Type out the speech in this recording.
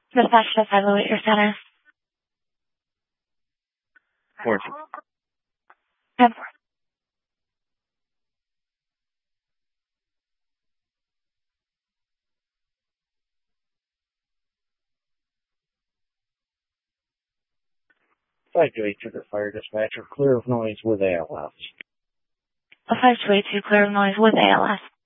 Dispatch to 508 your center. 4. 10-4. Five to eight trigger fire dispatcher, clear of noise with ALS. A 528 clear of noise with ALS.